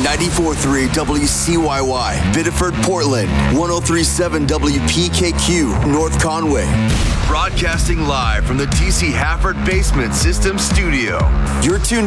94.3 WCYY, Biddeford, Portland. 103.7 WPKQ, North Conway. Broadcasting live from the TC Hafford Basement System Studio. You're tuned